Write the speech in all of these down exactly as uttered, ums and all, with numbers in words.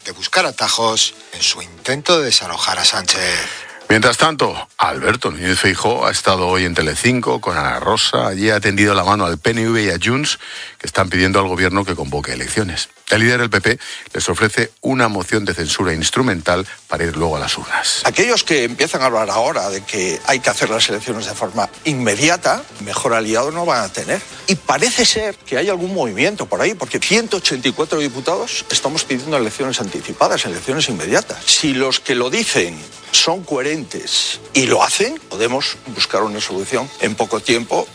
de buscar atajos en su intento de desalojar a Sánchez. Mientras tanto, Alberto Núñez Feijóo ha estado hoy en Telecinco con Ana Rosa. Allí ha tendido la mano al P N V y a Junts, que están pidiendo al gobierno que convoque elecciones. El líder del P P les ofrece una moción de censura instrumental para ir luego a las urnas. Aquellos que empiezan a hablar ahora de que hay que hacer las elecciones de forma inmediata, mejor aliado no van a tener. Y parece ser que hay algún movimiento por ahí, porque ciento ochenta y cuatro diputados estamos pidiendo elecciones anticipadas, elecciones inmediatas. Si los que lo dicen son coherentes y lo hacen, podemos buscar una solución en poco tiempo.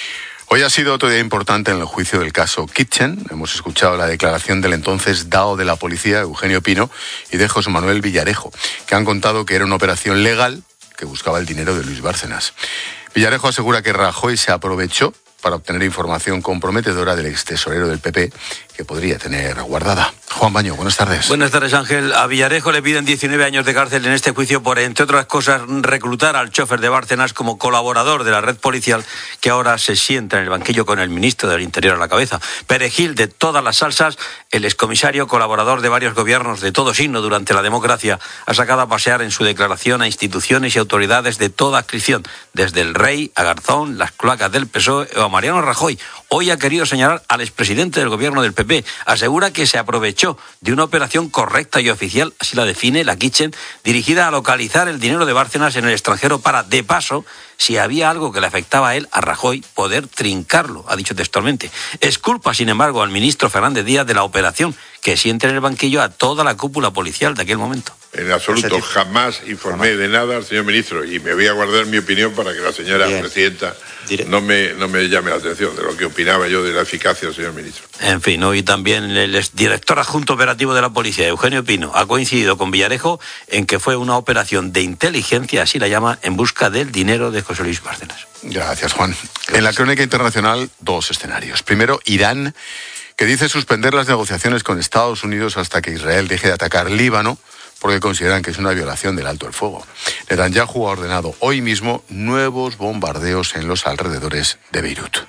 Hoy ha sido otro día importante en el juicio del caso Kitchen. Hemos escuchado la declaración del entonces D A O de la policía, Eugenio Pino, y de José Manuel Villarejo, que han contado que era una operación legal que buscaba el dinero de Luis Bárcenas. Villarejo asegura que Rajoy se aprovechó para obtener información comprometedora del extesorero del P P que podría tener guardada. Juan Baño, buenas tardes. Buenas tardes, Ángel. A Villarejo le piden diecinueve años de cárcel en este juicio por, entre otras cosas, reclutar al chofer de Bárcenas como colaborador de la red policial que ahora se sienta en el banquillo con el ministro del Interior a la cabeza. Perejil de todas las salsas, el excomisario, colaborador de varios gobiernos de todo signo durante la democracia, ha sacado a pasear en su declaración a instituciones y autoridades de toda adscripción, desde el Rey a Garzón, las cloacas del P S O E o a Mariano Rajoy. Hoy ha querido señalar al expresidente del gobierno del P P. Asegura que se aprovechó de una operación correcta y oficial, así la define la Kitchen, dirigida a localizar el dinero de Bárcenas en el extranjero para, de paso, si había algo que le afectaba a él, a Rajoy, poder trincarlo, ha dicho textualmente. Es culpa, sin embargo, al ministro Fernández Díaz de la operación, que siente en el banquillo a toda la cúpula policial de aquel momento. En absoluto, jamás informé de nada al señor ministro y me voy a guardar mi opinión para que la señora Bien. presidenta no me, no me llame la atención de lo que opinaba yo de la eficacia del señor ministro. En fin, hoy también el director adjunto operativo de la policía, Eugenio Pino, ha coincidido con Villarejo en que fue una operación de inteligencia, así la llama, en busca del dinero de José Luis Bárcenas. Gracias, Juan. En la crónica internacional, dos escenarios. Primero, Irán, que dice suspender las negociaciones con Estados Unidos hasta que Israel deje de atacar Líbano, porque consideran que es una violación del alto el fuego. Netanyahu ha ordenado hoy mismo nuevos bombardeos en los alrededores de Beirut.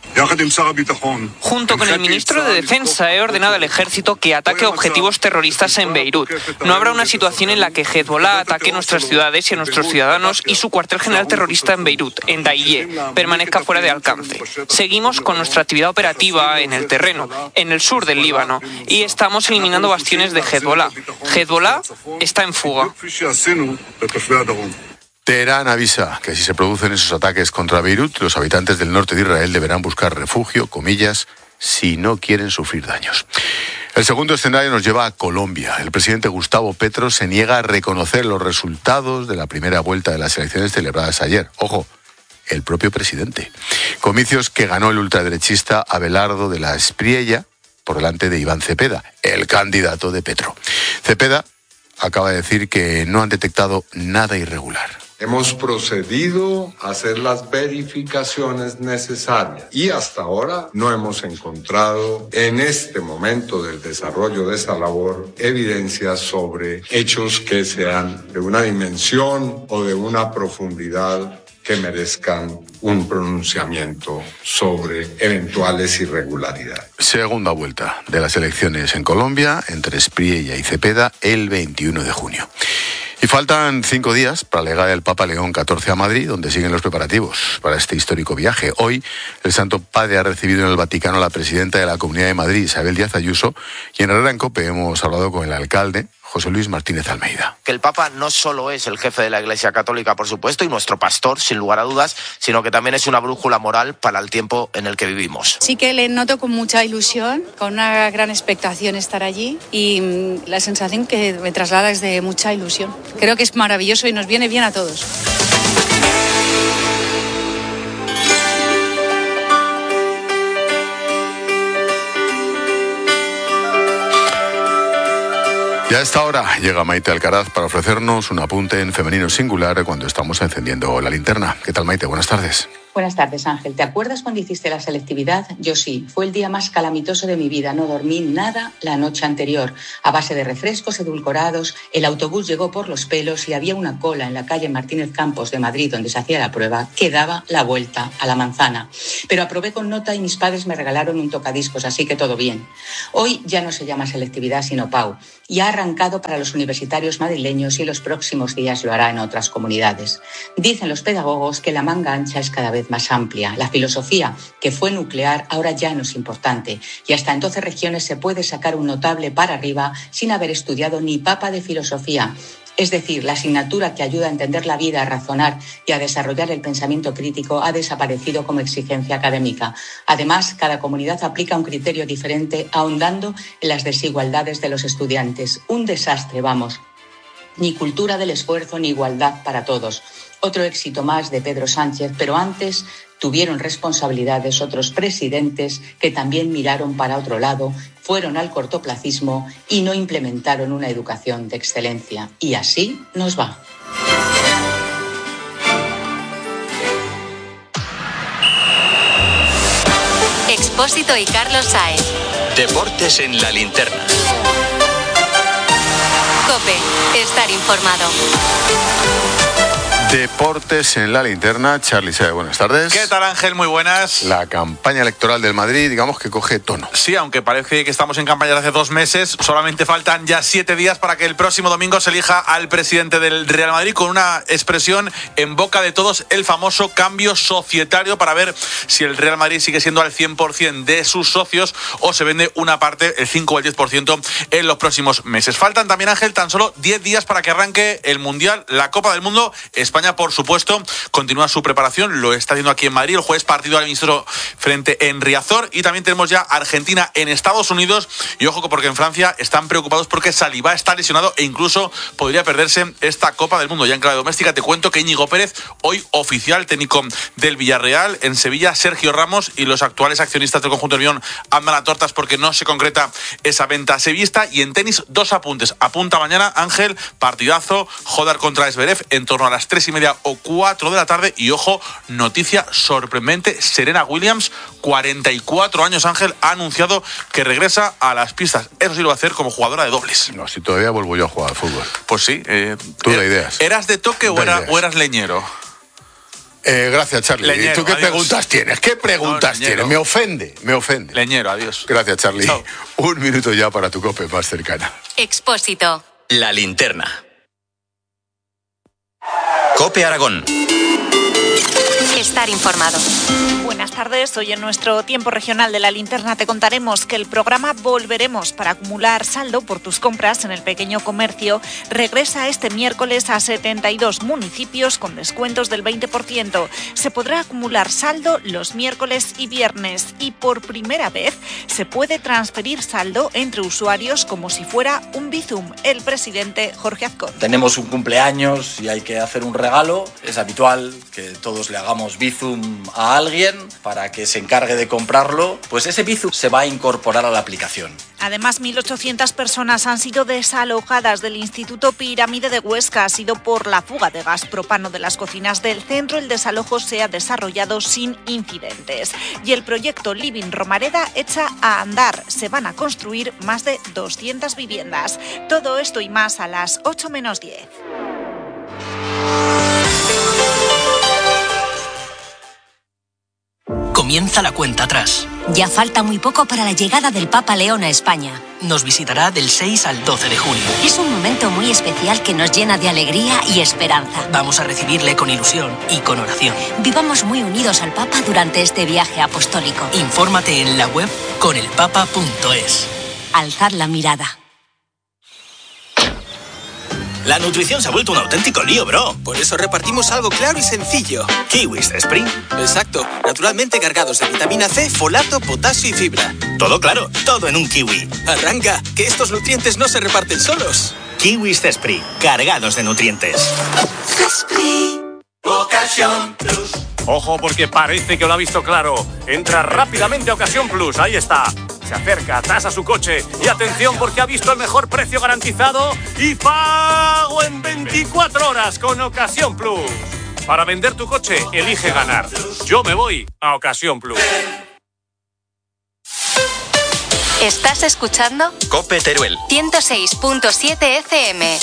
Junto con el ministro de Defensa he ordenado al ejército que ataque objetivos terroristas en Beirut. No habrá una situación en la que Hezbollah ataque nuestras ciudades y a nuestros ciudadanos y su cuartel general terrorista en Beirut, en Dahiye, permanezca fuera de alcance. Seguimos con nuestra actividad operativa en el terreno, en el sur del Líbano, y estamos eliminando bastiones de Hezbollah. Hezbollah está en fuga. Teherán avisa que si se producen esos ataques contra Beirut, los habitantes del norte de Israel deberán buscar refugio, comillas, si no quieren sufrir daños. El segundo escenario nos lleva a Colombia. El presidente Gustavo Petro se niega a reconocer los resultados de la primera vuelta de las elecciones celebradas ayer. Ojo, el propio presidente. Comicios que ganó el ultraderechista Abelardo de la Espriella por delante de Iván Cepeda, el candidato de Petro. Cepeda acaba de decir que no han detectado nada irregular. Hemos procedido a hacer las verificaciones necesarias y hasta ahora no hemos encontrado en este momento del desarrollo de esa labor evidencias sobre hechos que sean de una dimensión o de una profundidad que merezcan un pronunciamiento sobre eventuales irregularidades. Segunda vuelta de las elecciones en Colombia entre Espriella y Cepeda el veintiuno de junio. Y faltan cinco días para llegar el Papa León catorce a Madrid, donde siguen los preparativos para este histórico viaje. Hoy, el Santo Padre ha recibido en el Vaticano a la presidenta de la Comunidad de Madrid, Isabel Díaz Ayuso, y en Herrera en COPE hemos hablado con el alcalde, José Luis Martínez Almeida. Que el Papa no solo es el jefe de la Iglesia Católica, por supuesto, y nuestro pastor, sin lugar a dudas, sino que también es una brújula moral para el tiempo en el que vivimos. Sí que le noto con mucha ilusión, con una gran expectación estar allí, y la sensación que me traslada es de mucha ilusión. Creo que es maravilloso y nos viene bien a todos. Y a esta hora llega Maite Alcaraz para ofrecernos un apunte en femenino singular cuando estamos encendiendo la linterna. ¿Qué tal, Maite? Buenas tardes. Buenas tardes, Ángel. ¿Te acuerdas cuando hiciste la selectividad? Yo sí. Fue el día más calamitoso de mi vida. No dormí nada la noche anterior. A base de refrescos edulcorados, el autobús llegó por los pelos y había una cola en la calle Martínez Campos de Madrid, donde se hacía la prueba, que daba la vuelta a la manzana. Pero aprobé con nota y mis padres me regalaron un tocadiscos, así que todo bien. Hoy ya no se llama selectividad, sino P A U. Y ha arrancado para los universitarios madrileños y los próximos días lo hará en otras comunidades. Dicen los pedagogos que la manga ancha es cada vez más amplia. La filosofía, que fue nuclear, ahora ya no es importante. Y hasta en doce regiones se puede sacar un notable para arriba sin haber estudiado ni papa de filosofía. Es decir, la asignatura que ayuda a entender la vida, a razonar y a desarrollar el pensamiento crítico ha desaparecido como exigencia académica. Además, cada comunidad aplica un criterio diferente, ahondando en las desigualdades de los estudiantes. Un desastre, vamos. Ni cultura del esfuerzo ni igualdad para todos. Otro éxito más de Pedro Sánchez, pero antes tuvieron responsabilidades otros presidentes que también miraron para otro lado, fueron al cortoplacismo y no implementaron una educación de excelencia. Y así nos va. Expósito y Carlos Sáenz. Deportes en la linterna. COPE. Estar informado. Deportes en la linterna. Charly Saez, buenas tardes. ¿Qué tal, Ángel? Muy buenas. La campaña electoral del Madrid, digamos que coge tono. Sí, aunque parece que estamos en campaña desde hace dos meses, solamente faltan ya siete días para que el próximo domingo se elija al presidente del Real Madrid, con una expresión en boca de todos, el famoso cambio societario, para ver si el Real Madrid sigue siendo al cien por ciento de sus socios o se vende una parte, el cinco o el diez por ciento, en los próximos meses. Faltan también, Ángel, tan solo diez días para que arranque el Mundial, la Copa del Mundo. España, por supuesto, continúa su preparación, lo está haciendo aquí en Madrid. El jueves partido al ministro frente en Riazor, y también tenemos ya Argentina en Estados Unidos. Y ojo, porque en Francia están preocupados porque Saliba está lesionado e incluso podría perderse esta Copa del Mundo. Ya en clave doméstica te cuento que Íñigo Pérez, hoy oficial técnico del Villarreal. En Sevilla, Sergio Ramos y los actuales accionistas del conjunto Nervión andan a tortas porque no se concreta esa venta sevillista. Y en tenis, dos apuntes. Apunta mañana, Ángel, partidazo, Jodar contra Zverev en torno a las tres y media o cuatro de la tarde. Y ojo, noticia sorprendente, Serena Williams, cuarenta y cuatro años, Ángel, ha anunciado que regresa a las pistas. Eso sí lo va a hacer como jugadora de dobles. No, si todavía vuelvo yo a jugar al fútbol. Pues sí. Eh, Tú da ideas. ¿Eras de toque o, era, o eras leñero? Eh, gracias, Charly. Leñero, ¿Y tú qué adiós. preguntas tienes? ¿Qué preguntas no, tienes? Me ofende, me ofende. Leñero, adiós. Gracias, Charly. Chao. Un minuto ya para tu COPE más cercana. Expósito. La linterna. COPE Aragón. Estar informado. Buenas tardes. Hoy en nuestro tiempo regional de la linterna te contaremos que el programa Volveremos para acumular saldo por tus compras en el pequeño comercio regresa este miércoles a setenta y dos municipios con descuentos del veinte por ciento. Se podrá acumular saldo los miércoles y viernes y por primera vez se puede transferir saldo entre usuarios como si fuera un Bizum. El presidente Jorge Azcón. Tenemos un cumpleaños y hay que hacer un regalo. Es habitual que todos le hagamos Bizum a alguien para que se encargue de comprarlo. Pues ese Bizum se va a incorporar a la aplicación. Además, mil ochocientas personas han sido desalojadas del Instituto Pirámide de Huesca. Ha sido por la fuga de gas propano de las cocinas del centro. El desalojo se ha desarrollado sin incidentes. Y el proyecto Living Romareda echa a andar. Se van a construir más de doscientas viviendas. Todo esto y más a las ocho menos diez. Comienza la cuenta atrás. Ya falta muy poco para la llegada del Papa León a España. Nos visitará del seis al doce de junio. Es un momento muy especial que nos llena de alegría y esperanza. Vamos a recibirle con ilusión y con oración. Vivamos muy unidos al Papa durante este viaje apostólico. Infórmate en la web con el papa punto es. Alzad la mirada. La nutrición se ha vuelto un auténtico lío, bro. Por eso repartimos algo claro y sencillo. Kiwis de Spring. Exacto, naturalmente cargados de vitamina C, folato, potasio y fibra. Todo claro, todo en un kiwi. Arranca, que estos nutrientes no se reparten solos. Kiwis de Spring, cargados de nutrientes. Spring. Ocasión Plus. Ojo, porque parece que lo ha visto claro. Entra rápidamente a Ocasión Plus, ahí está. Se acerca, tasa su coche y atención porque ha visto el mejor precio garantizado y pago en veinticuatro horas con Ocasión Plus. Para vender tu coche, elige ganar. Yo me voy a Ocasión Plus. ¿Estás escuchando? COPE Teruel. ciento seis punto siete F M.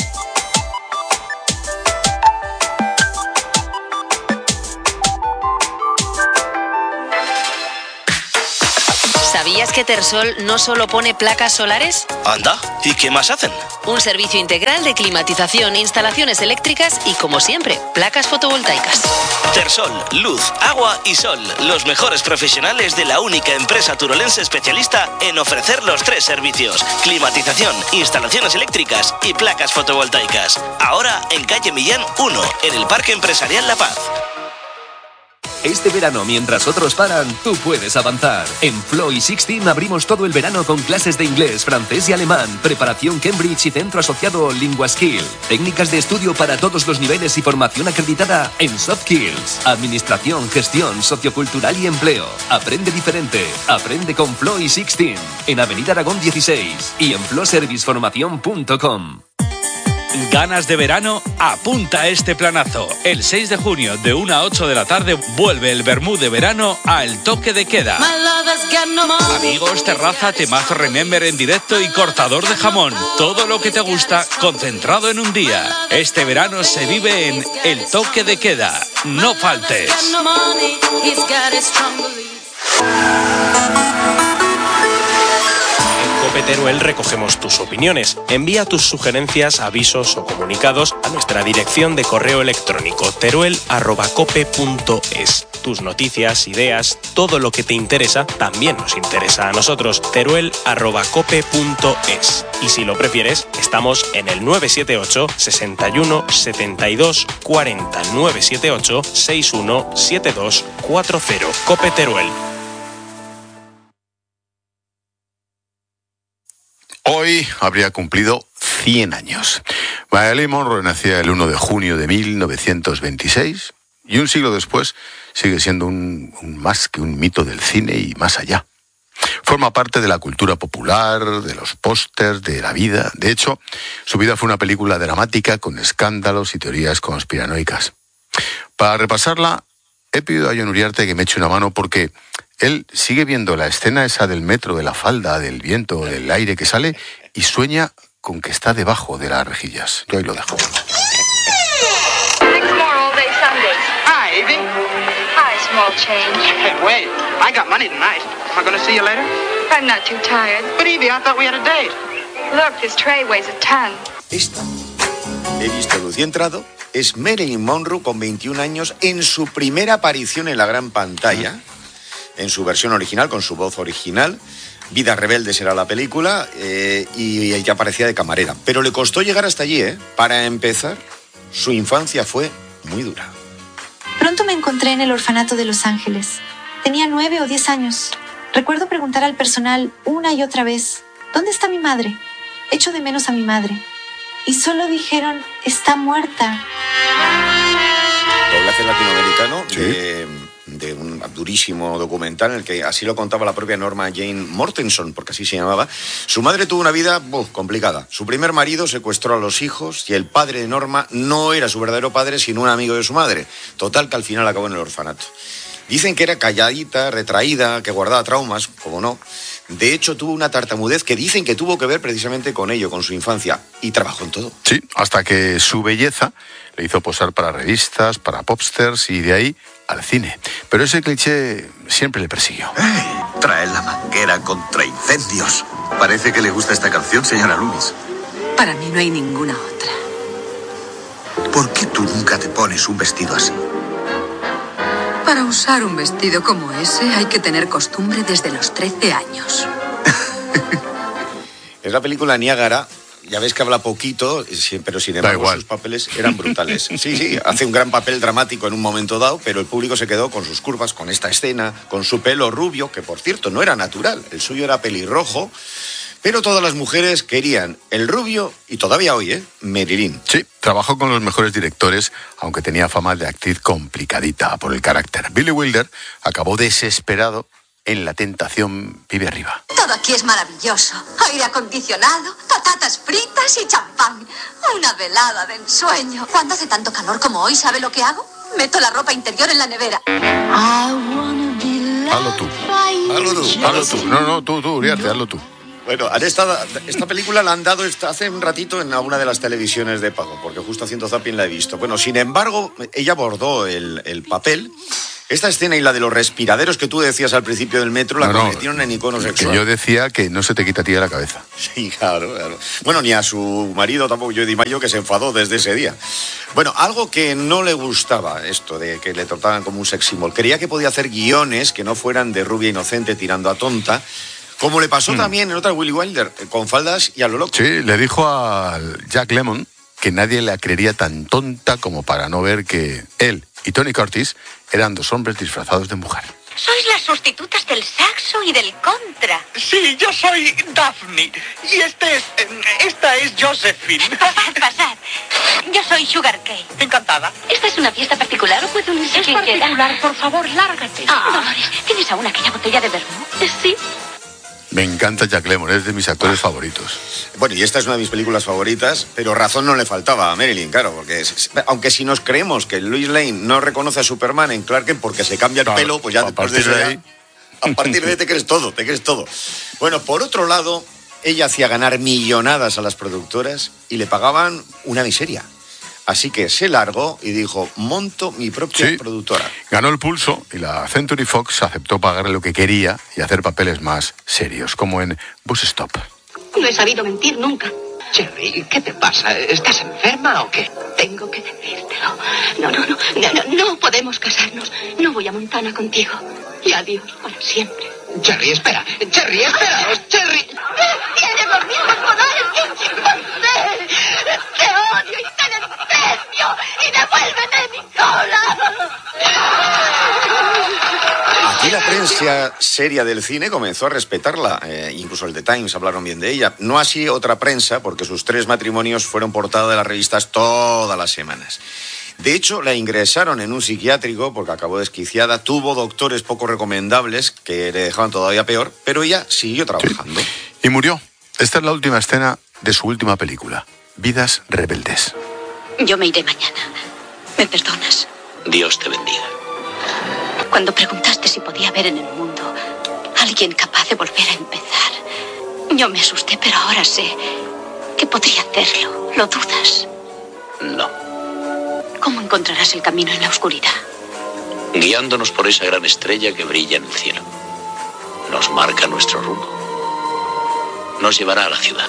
¿Sabías que Tersol no solo pone placas solares? Anda, ¿y qué más hacen? Un servicio integral de climatización, instalaciones eléctricas y, como siempre, placas fotovoltaicas. Tersol, luz, agua y sol. Los mejores profesionales de la única empresa turolense especialista en ofrecer los tres servicios: climatización, instalaciones eléctricas y placas fotovoltaicas. Ahora en calle Millán uno, en el Parque Empresarial La Paz. Este verano, mientras otros paran, tú puedes avanzar. En Flow y Sixteen abrimos todo el verano con clases de inglés, francés y alemán, preparación Cambridge y centro asociado LinguaSkill. Técnicas de estudio para todos los niveles y formación acreditada en Soft Skills. Administración, gestión, sociocultural y empleo. Aprende diferente. Aprende con Flow y Sixteen. En Avenida Aragón dieciséis y en flowserviceformación punto com. ¿Ganas de verano? Apunta a este planazo. El seis de junio, de una a ocho de la tarde, vuelve el vermú de verano a El Toque de Queda. Amigos, terraza, temazo Remember en directo y cortador de jamón. Todo lo que te gusta concentrado en un día. Este verano se vive en El Toque de Queda. No faltes. COPE Teruel recogemos tus opiniones. Envía tus sugerencias, avisos o comunicados a nuestra dirección de correo electrónico teruel arroba cope punto es. Tus noticias, ideas, todo lo que te interesa también nos interesa a nosotros. teruel arroba cope punto es. Y si lo prefieres, estamos en el nueve siete ocho, sesenta y uno, setenta y dos, cuarenta, nueve siete ocho, sesenta y uno, setenta y dos, cuarenta. COPE Teruel. Hoy habría cumplido cien años. Marilyn Monroe nacía el uno de junio de mil novecientos veintiséis y un siglo después sigue siendo un, un más que un mito del cine y más allá. Forma parte de la cultura popular, de los pósters, de la vida. De hecho, su vida fue una película dramática con escándalos y teorías conspiranoicas. Para repasarla, he pedido a Jon Uriarte que me eche una mano porque él sigue viendo la escena esa del metro, de la falda, del viento, del aire que sale y sueña con que está debajo de las rejillas. Yo ahí lo dejo. Hi, Evie. Hi, small change. Hey, wait. I got money tonight. Am I going to see you later? I'm not too tired. But Evie, I thought we had a date. Look, this tray weighs a ton. Esta, he visto luz y entrado, es Marilyn Monroe con veintiún años en su primera aparición en la gran pantalla. En su versión original, con su voz original. Vidas rebeldes era la película, eh, y ella aparecía de camarera. Pero le costó llegar hasta allí, ¿eh? Para empezar, su infancia fue muy dura. Pronto me encontré en el orfanato de Los Ángeles. Tenía nueve o diez años. Recuerdo preguntar al personal una y otra vez, ¿dónde está mi madre? Echo de menos a mi madre. Y solo dijeron, está muerta. Doblaje latinoamericano, ¿sí? de... de un durísimo documental en el que así lo contaba la propia Norma Jane Mortenson, porque así se llamaba. Su madre tuvo una vida uh, complicada. Su primer marido secuestró a los hijos y el padre de Norma no era su verdadero padre, sino un amigo de su madre. Total, que al final acabó en el orfanato. Dicen que era calladita, retraída, que guardaba traumas, como no. De hecho, tuvo una tartamudez que dicen que tuvo que ver precisamente con ello, con su infancia. Y trabajó en todo. Sí, hasta que su belleza le hizo posar para revistas, para popsters y de ahí al cine. Pero ese cliché siempre le persiguió. ¡Hey! Trae la manguera contra incendios. Parece que le gusta esta canción, señora Loomis. Para mí no hay ninguna otra. ¿Por qué tú nunca te pones un vestido así? Para usar un vestido como ese hay que tener costumbre desde los trece años. Es la película Niágara. Ya ves que habla poquito, pero sin embargo sus papeles eran brutales. Sí, sí, hace un gran papel dramático en un momento dado, pero el público se quedó con sus curvas, con esta escena, con su pelo rubio, que por cierto no era natural, el suyo era pelirrojo, pero todas las mujeres querían el rubio y todavía hoy, ¿eh? Marilyn. Sí, trabajó con los mejores directores, aunque tenía fama de actriz complicadita por el carácter. Billy Wilder acabó desesperado en La tentación vive arriba. Todo aquí es maravilloso. Aire acondicionado, patatas fritas y champán. Una velada de ensueño. Cuando hace tanto calor como hoy, ¿sabe lo que hago? Meto la ropa interior en la nevera. Hazlo tú. Hazlo tú. Hazlo tú. No, no, tú, tú, Uriarte, hazlo tú. Bueno, han estado, esta película la han dado esta, hace un ratito en alguna de las televisiones de pago, porque justo haciendo zapping la he visto. Bueno, sin embargo, ella abordó el, el papel. Esta escena y la de los respiraderos que tú decías al principio del metro la no, convirtieron no, en icono sexual. Que yo decía que no se te quita a ti de la cabeza. Sí, claro, claro. Bueno, ni a su marido tampoco, yo Di Maio, que se enfadó desde ese día. Bueno, algo que no le gustaba, esto de que le trataban como un sex symbol. Quería que podía hacer guiones que no fueran de rubia inocente tirando a tonta, como le pasó mm. también en otra Willy Wilder, con faldas y a lo loco. Sí, le dijo a Jack Lemmon que nadie la creería tan tonta como para no ver que él y Tony Curtis eran dos hombres disfrazados de mujer. Sois las sustitutas del saxo y del contra. Sí, yo soy Daphne y este es, esta es Josephine. Pasad, pasad. Yo soy Sugarcane. Encantada. ¿Esta es una fiesta particular o puedo unirse Es particular, por favor, lárgate. Ah. Dolores, ¿tienes aún aquella botella de vermú? Sí. Me encanta Jack Lemmon, es de mis actores ah. favoritos. Bueno, y esta es una de mis películas favoritas, pero razón no le faltaba a Marilyn, claro, porque es, aunque si nos creemos que Lois Lane no reconoce a Superman en Clark Kent porque se cambia el claro, pelo, pues ya después de eso de ahí... ya, a partir de ahí te crees todo, te crees todo. Bueno, por otro lado, ella hacía ganar millonadas a las productoras y le pagaban una miseria. Así que se largó y dijo, monto mi propia sí, productora. Ganó el pulso y la Century Fox aceptó pagarle lo que quería y hacer papeles más serios, como en Bus Stop. No he sabido mentir nunca. Cherry, ¿qué te pasa? ¿Estás enferma o qué? Tengo que decírtelo. No, no, no, no, no, no podemos casarnos. No voy a Montana contigo. Y adiós para siempre. Cherry, espera. Cherry, espera. Cherry. Tienes los mismos poderes que un chimpancé. Te odio y te desprecio. Y devuélveme mi cola. Aquí la prensa seria del cine comenzó a respetarla, eh, incluso el The Times hablaron bien de ella. No así otra prensa, porque sus tres matrimonios fueron portada de las revistas todas las semanas. De hecho, la ingresaron en un psiquiátrico porque acabó desquiciada, tuvo doctores poco recomendables que le dejaban todavía peor, pero ella siguió trabajando. Sí. Y murió. Esta es la última escena de su última película, Vidas Rebeldes. Yo me iré mañana. ¿Me perdonas? Dios te bendiga. Cuando preguntaste si podía haber en el mundo alguien capaz de volver a empezar, yo me asusté, pero ahora sé que podría hacerlo. ¿Lo dudas? No. ¿Cómo encontrarás el camino en la oscuridad? Guiándonos por esa gran estrella que brilla en el cielo. Nos marca nuestro rumbo. Nos llevará a la ciudad.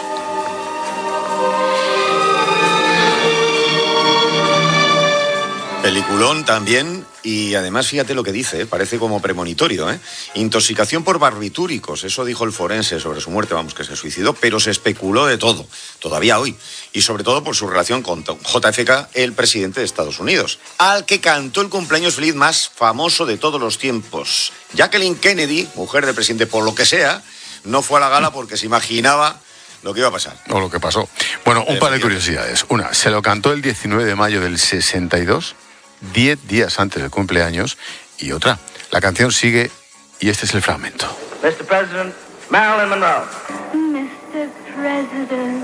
Peliculón también, y además fíjate lo que dice, ¿eh? Parece como premonitorio, ¿eh? Intoxicación por barbitúricos, eso dijo el forense sobre su muerte, vamos, que se suicidó, pero se especuló de todo, todavía hoy, y sobre todo por su relación con J F K, el presidente de Estados Unidos, al que cantó el cumpleaños feliz más famoso de todos los tiempos. Jacqueline Kennedy, mujer del presidente por lo que sea, no fue a la gala porque se imaginaba lo que iba a pasar. O lo que pasó. Bueno, un par de curiosidades. Una, se lo cantó el diecinueve de mayo del sesenta y dos, diez días antes del cumpleaños, y otra, la canción sigue y este es el fragmento. mister President, Marilyn Monroe. mister President,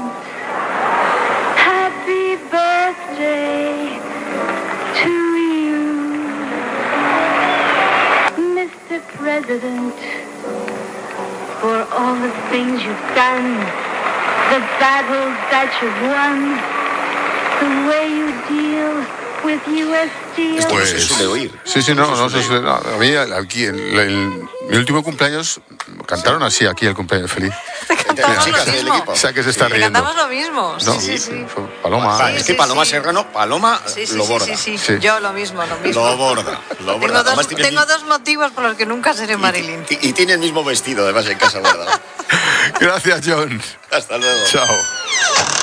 happy birthday to you. mister President, for all the things you've done, the battles that you've won, the way you deal with U S Steel. Esto pues, no se suele oír. Sí, sí, no, no se suele. No, a mí, aquí, en el, el, mi último cumpleaños, cantaron sí. así aquí el cumpleaños feliz. Cantamos lo mismo. O sea, que se está sí. riendo. Cantamos lo mismo. No, sí, sí, sí. Paloma. Sí, es que Paloma sí. Serrano, Paloma sí, sí, lo borda. Sí, sí, sí, sí. Yo lo mismo, lo mismo. Lo borda, lo borda. Tengo, dos, tengo mi... dos motivos por los que nunca seré Marilyn. Y, y, y tiene el mismo vestido, además, en casa guardado. Gracias, John. Hasta luego. Chao.